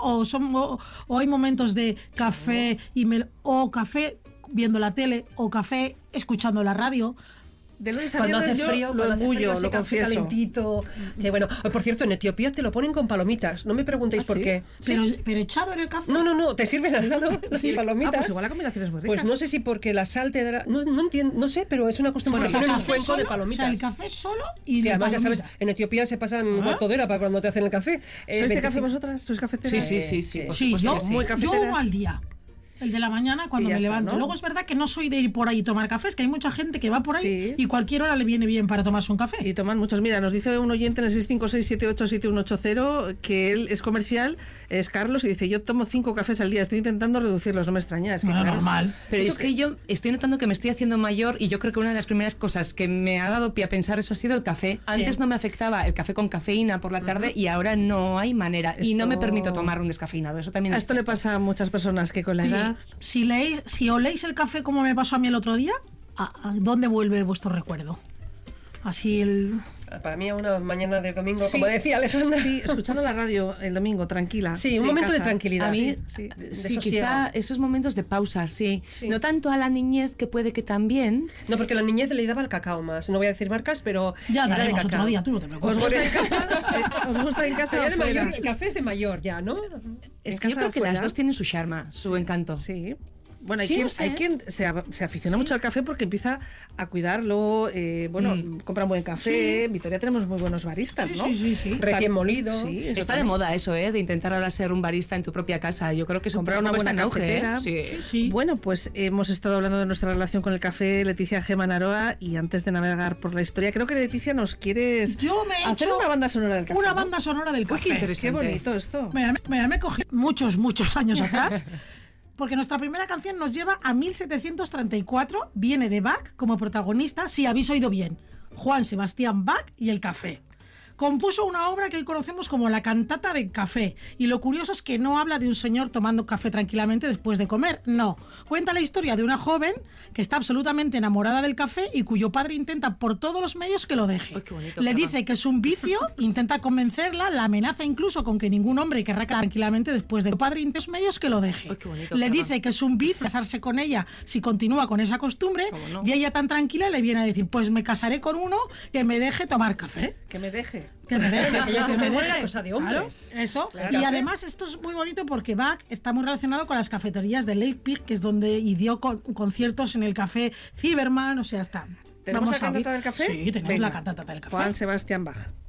o hay momentos de café o café viendo la tele o café escuchando la radio. De lunes a cuando viernes hace frío, lo orgullo, lo confieso. Calentito. Que bueno, por cierto, en Etiopía te lo ponen con palomitas. No me preguntéis por qué. Pero echado en el café. No, te sirven al lado las palomitas. Pues igual la combinación es muy rica. Pues no sé si porque la sal te dará. No entiendo, no sé, pero es una cuestión de poner un cuenco de palomitas. O sea, el café solo y sí, además palomita. ya sabes, en Etiopía se pasan cuarto de hora para cuando te hacen el café. ¿Sois de café vosotras? ¿Sois cafeteras? Sí, yo uno al día. El de la mañana cuando me levanto. ¿No? Luego es verdad que no soy de ir por ahí y tomar cafés, que hay mucha gente que va por ahí y cualquier hora le viene bien para tomarse un café. Y toman muchos. Mira, nos dice un oyente en el 656787180 que él es comercial, es Carlos, y dice, yo tomo 5 cafés al día, estoy intentando reducirlos, no me extraña. Es que no, normal. Pero es que yo estoy notando que me estoy haciendo mayor y yo creo que una de las primeras cosas que me ha dado pie a pensar eso ha sido el café. Antes no me afectaba el café con cafeína por la tarde y ahora no hay manera. Y no me permito tomar un descafeinado. Eso también a esto le pasa a muchas personas que con la edad... Si oléis el café como me pasó a mí el otro día, ¿a dónde vuelve vuestro recuerdo? Así Para mí una mañana de domingo, como decía Alejandra. Sí, escuchando la radio el domingo, tranquila. Sí, un momento de tranquilidad. A mí, sí, quizá esos momentos de pausa, sí. No tanto a la niñez, que puede que también. No, porque a la niñez le daba el cacao más. No voy a decir marcas, pero ya era de cacao. Otro día, tú no te preocupes. ¿Os gusta en casa? ¿Os gusta en casa? Ya de mayor, el café es de mayor ya, ¿no? Es que yo creo que las dos tienen su charma, su encanto. Sí. Bueno, hay quien se aficiona mucho al café porque empieza a cuidarlo, compra un buen café. En Vitoria tenemos muy buenos baristas, ¿no? Sí. Recién molido. Sí, está de moda eso, de intentar ahora ser un barista en tu propia casa. Yo creo que comprar una buena cafetera. Sí. Bueno, pues hemos estado hablando de nuestra relación con el café, Leticia Gema Naroa, y antes de navegar por la historia, creo que Leticia nos quieres hacer una banda sonora del café. Una banda sonora del café. Qué interesante. Qué bonito esto. Me cogí muchos años atrás. Porque nuestra primera canción nos lleva a 1734, viene de Bach como protagonista, si habéis oído bien, Juan Sebastián Bach y el café. Compuso una obra que hoy conocemos como la Cantata del Café, y lo curioso es que no habla de un señor tomando café tranquilamente después de comer, no. Cuenta la historia de una joven que está absolutamente enamorada del café y cuyo padre intenta por todos los medios que lo deje. Le dice que es un vicio, intenta convencerla, la amenaza incluso con que ningún hombre querrá tranquilamente después de que el padre intenta los medios que lo deje. Le dice que es un vicio casarse con ella si continúa con esa costumbre, y ella tan tranquila le viene a decir, pues me casaré con uno que me deje tomar café. Que me deje. Que me deje, que me deje. Cosa de hombres. Claro, eso. Claro. Y además esto es muy bonito porque Bach está muy relacionado con las cafeterías de Leipzig, que es donde dio conciertos en el café Zimmermann, o sea, está. ¿Tenemos la cantata del café? Sí, tenemos la cantata del café. Juan Sebastián Bach.